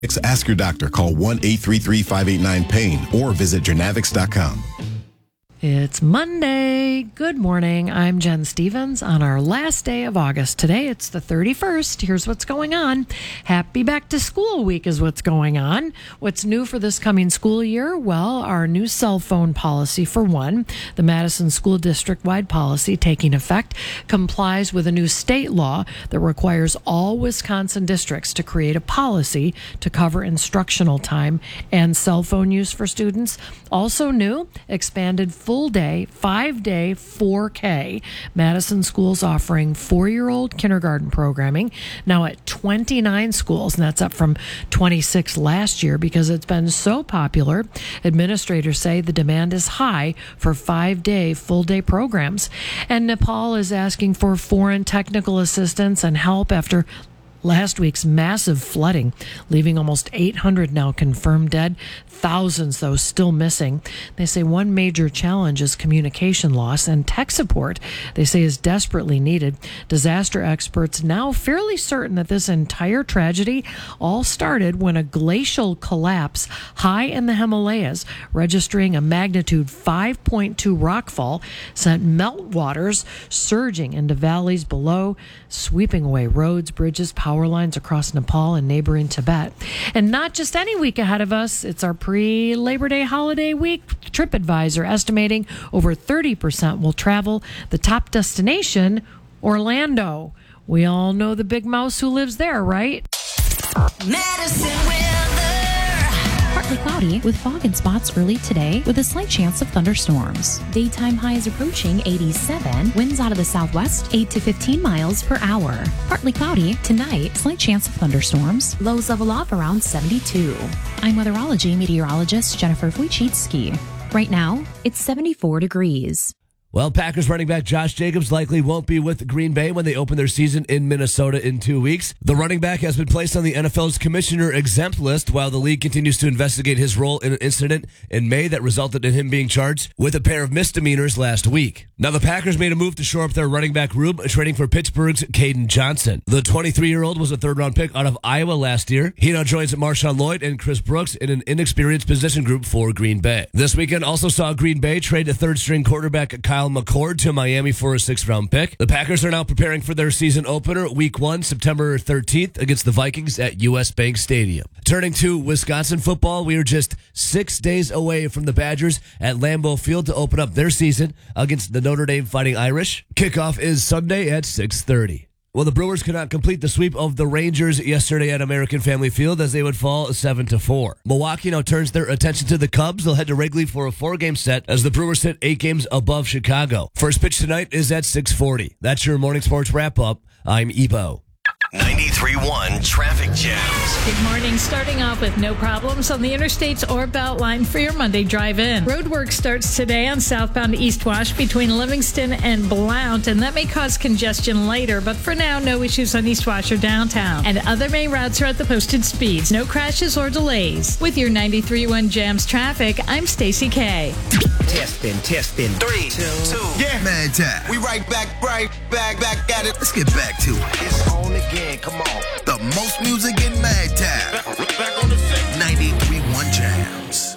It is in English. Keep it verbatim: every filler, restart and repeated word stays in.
Ask your doctor. Call one eight three three, five eight nine, pain or visit Genavix dot com. It's Monday. Good morning. I'm Jen Stevens on our last day of August. Today it's the thirty-first. Here's what's going on. Happy back to school week is what's going on. What's new for this coming school year? Well, our new cell phone policy, for one. The Madison School District-wide policy taking effect complies with a new state law that requires all Wisconsin districts to create a policy to cover instructional time and cell phone use for students. Also new, expanded full day, five day, four K. Madison schools offering four-year-old kindergarten programming now at twenty-nine schools, and that's up from twenty-six last year because it's been so popular. Administrators say the demand is high for five-day, full-day programs. And Nepal is asking for foreign technical assistance and help after last week's massive flooding, leaving almost eight hundred now confirmed dead, thousands, though, still missing. They say one major challenge is communication loss, and tech support, they say, is desperately needed. Disaster experts now fairly certain that this entire tragedy all started when a glacial collapse high in the Himalayas, registering a magnitude five point two rockfall, sent meltwaters surging into valleys below, sweeping away roads, bridges, power Power lines across Nepal and neighboring Tibet. And not just any week ahead of us, it's our pre-Labor Day holiday week. TripAdvisor estimating over thirty percent will travel. The top destination, Orlando. We all know the big mouse who lives there, right? Madison weather. Partly cloudy with fog and spots early today with a slight chance of thunderstorms. Daytime highs approaching eighty-seven. Winds out of the southwest eight to fifteen miles per hour. Partly cloudy tonight. Slight chance of thunderstorms. Lows level off around seventy-two. I'm weatherology meteorologist Jennifer Wojcicki. Right now, it's seventy-four degrees. Well, Packers running back Josh Jacobs likely won't be with Green Bay when they open their season in Minnesota in two weeks. The running back has been placed on the N F L's commissioner exempt list while the league continues to investigate his role in an incident in May that resulted in him being charged with a pair of misdemeanors last week. Now, the Packers made a move to shore up their running back room, trading for Pittsburgh's Caden Johnson. The twenty-three-year-old was a third-round pick out of Iowa last year. He now joins Marshawn Lloyd and Chris Brooks in an inexperienced position group for Green Bay. This weekend also saw Green Bay trade a third-string quarterback Kyle McCord to Miami for a sixth-round pick. The Packers are now preparing for their season opener, week one, September thirteenth, against the Vikings at U S Bank Stadium. Turning to Wisconsin football, we are just six days away from the Badgers at Lambeau Field to open up their season against the Notre Dame Fighting Irish. Kickoff is Sunday at six thirty. Well, the Brewers could not complete the sweep of the Rangers yesterday at American Family Field as they would fall seven to four. Milwaukee now turns their attention to the Cubs. They'll head to Wrigley for a four-game set as the Brewers sit eight games above Chicago. First pitch tonight is at six forty. That's your morning sports wrap-up. I'm Ebo. ninety-three point one Traffic Jams. Good morning. Starting off with no problems on the interstates or Beltline for your Monday drive-in. Roadwork starts today on southbound East Wash between Livingston and Blount, and that may cause congestion later, but for now, no issues on East Wash or downtown. And other main routes are at the posted speeds. No crashes or delays. With your ninety-three point one Jams traffic, I'm Stacey K. Testing, testing. Three, two, two. Yeah. Mad Time. We right back, right back, back at it. Let's get back to it. It's on again. Come on. The most music in Mad Time. Back, back on the six. ninety-three point one Jams.